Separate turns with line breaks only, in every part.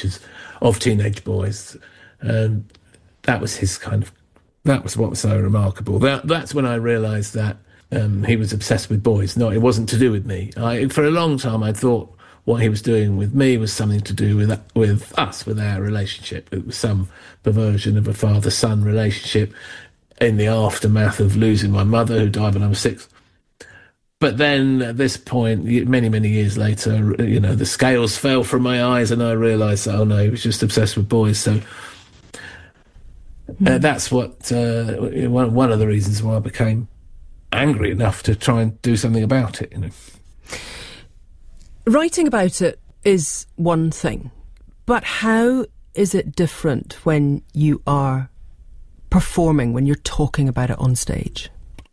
pictures of teenage boys. That was what was so remarkable. That's when I realised that he was obsessed with boys. No, it wasn't to do with me. For a long time, I thought what he was doing with me was something to do with us, with our relationship. It was some perversion of a father-son relationship in the aftermath of losing my mother, who died when I was 6. But then at this point, many, many years later, the scales fell from my eyes and I realised, oh no, he was just obsessed with boys. So that's what one of the reasons why I became angry enough to try and do something about it.
Writing about it is one thing, but how is it different when you are performing, when you're talking about it on stage?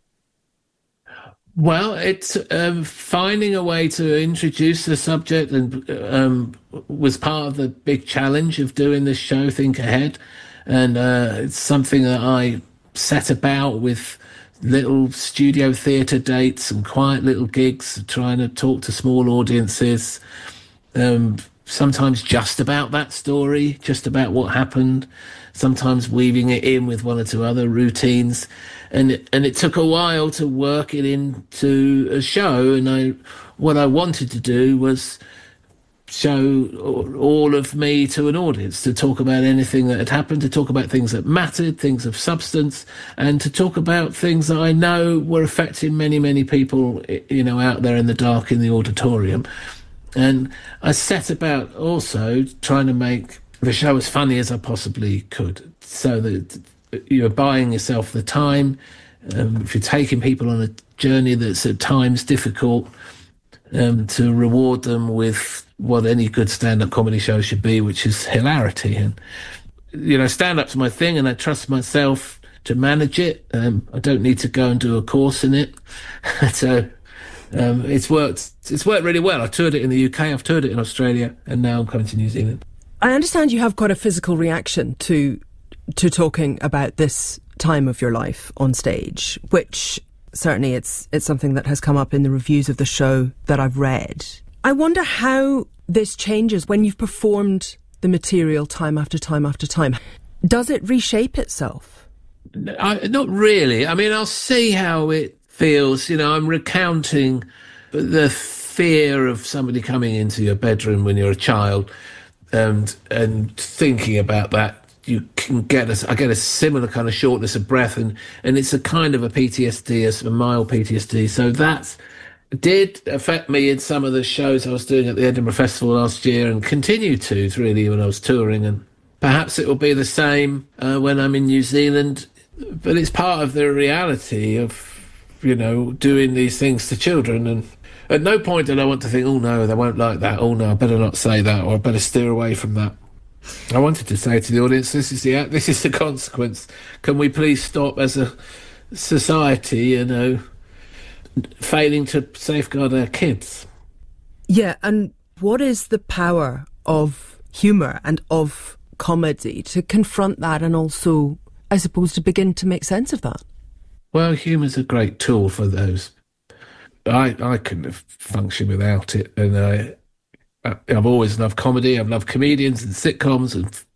Well, it's finding a way to introduce the subject, and was part of the big challenge of doing this show, Think Ahead. And it's something that I set about with little studio theatre dates and quiet little gigs, trying to talk to small audiences, sometimes just about that story, just about what happened, sometimes weaving it in with one or two other routines. And it took a while to work it into a show. And what I wanted to do was show all of me to an audience, to talk about anything that had happened, to talk about things that mattered, things of substance, and to talk about things that I know were affecting many, many people, out there in the dark in the auditorium. And I set about also trying to make the show as funny as I possibly could, so that you're buying yourself the time. If you're taking people on a journey that's at times difficult, to reward them with what any good stand-up comedy show should be, which is hilarity. And stand-up's my thing, and I trust myself to manage it. I don't need to go and do a course in it. So it's worked really well. I toured it in the UK, I've toured it in Australia, and now I'm coming to New Zealand.
I understand you have quite a physical reaction to talking about this time of your life on stage, which certainly it's something that has come up in the reviews of the show that I've read. I wonder how this changes when you've performed the material time after time after time. Does it reshape itself?
Not really. I mean, I'll see how it feels. I'm recounting the fear of somebody coming into your bedroom when you're a child, and thinking about that. You can I get a similar kind of shortness of breath, and it's a kind of a PTSD, a mild PTSD. So that did affect me in some of the shows I was doing at the Edinburgh Festival last year, and continued to really when I was touring. And perhaps it will be the same when I'm in New Zealand. But it's part of the reality of, doing these things to children. And at no point did I want to think, oh no, they won't like that. Oh no, I better not say that, or I better steer away from that. I wanted to say to the audience, this is the consequence. Can we please stop as a society, failing to safeguard our kids?
Yeah, and what is the power of humour and of comedy to confront that, and also, I suppose, to begin to make sense of that?
Well, humour's a great tool for those. I couldn't have functioned without it, and I've always loved comedy. I've loved comedians and sitcoms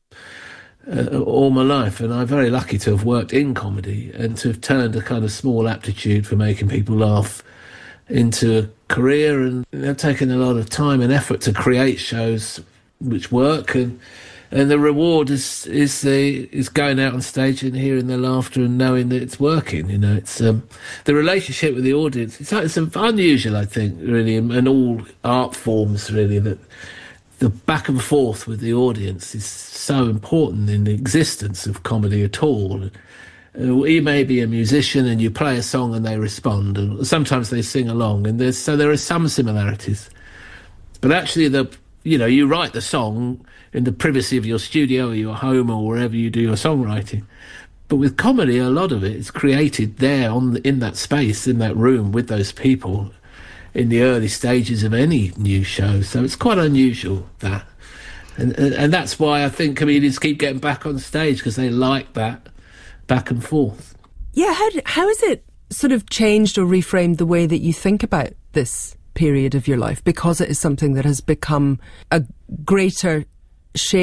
and all my life, and I'm very lucky to have worked in comedy and to have turned a kind of small aptitude for making people laugh into a career. And I've taken a lot of time and effort to create shows which work, and the reward is going out on stage and hearing the laughter and knowing that it's working. It's the relationship with the audience. It's unusual, I think, really, in all art forms, really, that the back and forth with the audience is so important in the existence of comedy at all. You may be a musician and you play a song and they respond, and sometimes they sing along, and there are some similarities. But actually, you write the song in the privacy of your studio or your home or wherever you do your songwriting. But with comedy, a lot of it is created there in that space, in that room with those people in the early stages of any new show. So it's quite unusual, that. And that's why I think comedians keep getting back on stage, because they like that back and forth.
Yeah, how has it sort of changed or reframed the way that you think about this period of your life, because it is something that has become a greater share